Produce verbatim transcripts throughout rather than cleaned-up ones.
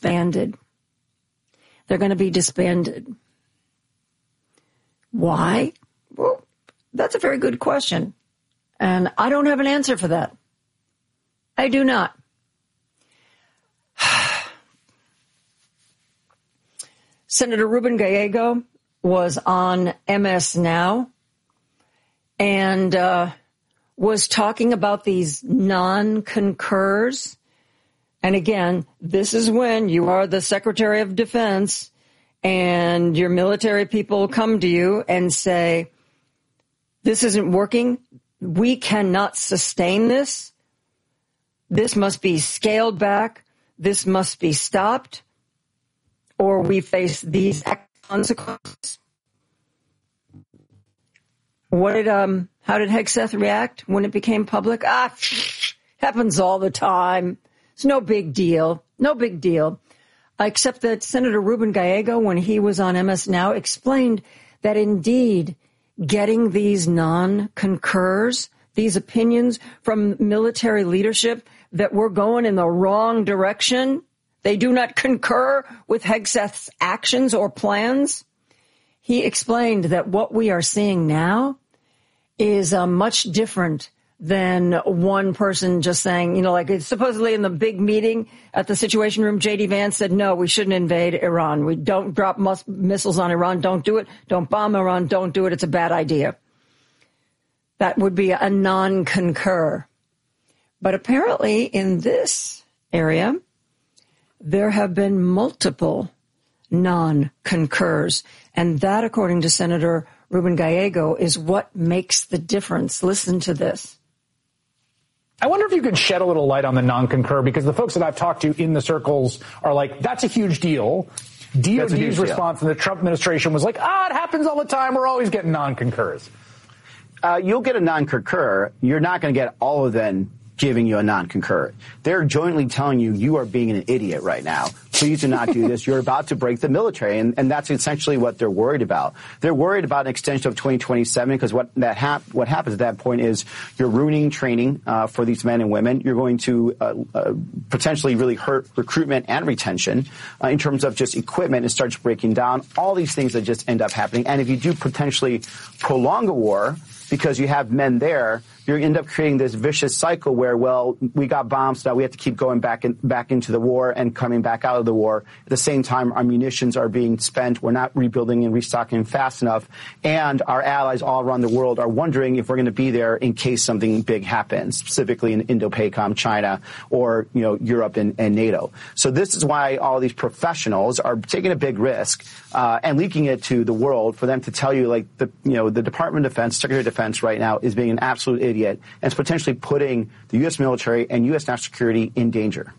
disbanded. They're going to be disbanded. Why? Well, that's a very good question. And I don't have an answer for that. I do not. Senator Ruben Gallego was on M S Now and uh, was talking about these non-concurs. And again, this is when you are the Secretary of Defense and your military people come to you and say, this isn't working. We cannot sustain this. This must be scaled back. This must be stopped. Or we face these consequences. What did, um, how did Hegseth react when it became public? Ah, happens all the time. It's no big deal. No big deal. Except that Senator Ruben Gallego, when he was on M S Now, explained that indeed getting these non-concurs, these opinions from military leadership that we're going in the wrong direction, they do not concur with Hegseth's actions or plans. He explained that what we are seeing now is uh, much different than one person just saying, you know, like it's supposedly in the big meeting at the Situation Room, J D Vance said, no, we shouldn't invade Iran. We don't drop mus- missiles on Iran. Don't do it. Don't bomb Iran. Don't do it. It's a bad idea. That would be a non-concur. But apparently in this area, there have been multiple non-concurs. And that, according to Senator Ruben Gallego, is what makes the difference. Listen to this. I wonder if you could shed a little light on the non-concur, because the folks that I've talked to in the circles are like, that's a huge deal. D O D's response in the Trump administration was like, ah, it happens all the time. We're always getting non-concurs. Uh, you'll get a non-concur. You're not going to get all of them giving you a non-concur. They're jointly telling you you are being an idiot right now. Please do not do this. You're about to break the military. And, and that's essentially what they're worried about. They're worried about an extension of twenty twenty-seven because what that hap- what happens at that point is you're ruining training uh, for these men and women. You're going to uh, uh, potentially really hurt recruitment and retention uh, in terms of just equipment. It starts breaking down. All these things that just end up happening. And if you do potentially prolong a war because you have men there, you end up creating this vicious cycle where, well, we got bombs, now we have to keep going back in, back into the war and coming back out of the war. At the same time, our munitions are being spent. We're not rebuilding and restocking fast enough. And our allies all around the world are wondering if we're going to be there in case something big happens, specifically in Indo-PACOM, China, or, you know, Europe and, and NATO. So this is why all these professionals are taking a big risk uh, and leaking it to the world for them to tell you, like, the, you know, the Department of Defense, Secretary of Defense right now is being an absolute idiot. And it's potentially putting the U S military and U S national security in danger.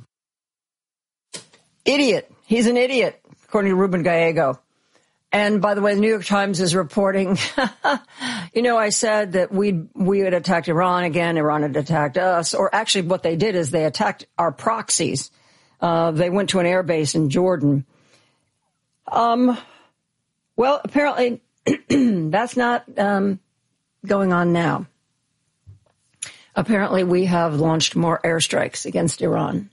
Idiot. He's an idiot, according to Ruben Gallego. And by the way, the New York Times is reporting, you know, I said that we we had attacked Iran again. Iran had attacked us. Or actually what they did is they attacked our proxies. Uh, they went to an air base in Jordan. Um, well, apparently that's not um, going on now. Apparently, we have launched more airstrikes against Iran.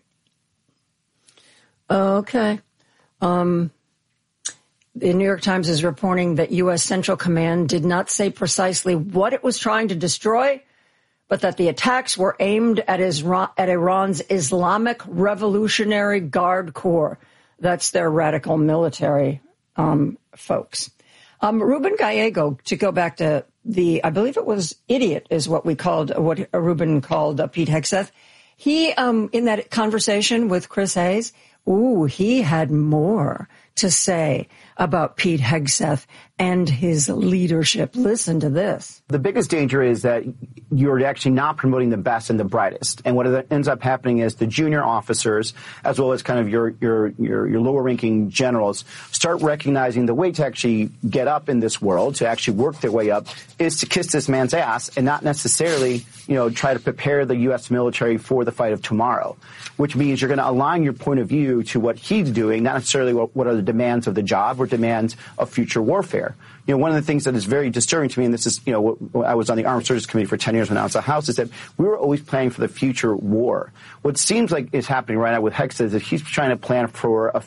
Okay. Um, the New York Times is reporting that U S Central Command did not say precisely what it was trying to destroy, but that the attacks were aimed at, Isra- at Iran's Islamic Revolutionary Guard Corps. That's their radical military um, folks. Um, Ruben Gallego, to go back to the, I believe it was idiot is what we called, what Ruben called uh, Pete Hegseth. He, um, in that conversation with Chris Hayes, ooh, he had more to say about Pete Hegseth and his leadership. Listen to this. The biggest danger is that you're actually not promoting the best and the brightest. And what ends up happening is the junior officers, as well as kind of your your your, your lower-ranking generals, start recognizing the way to actually get up in this world, to actually work their way up, is to kiss this man's ass and not necessarily, you know, try to prepare the U S military for the fight of tomorrow, which means you're going to align your point of view to what he's doing, not necessarily what, what other demands of the job or demands of future warfare. You know, one of the things that is very disturbing to me, and this is, you know, I was on the Armed Services Committee for ten years when I was in the House, is that we were always planning for the future war. What seems like is happening right now with Hegseth is that he's trying to plan for a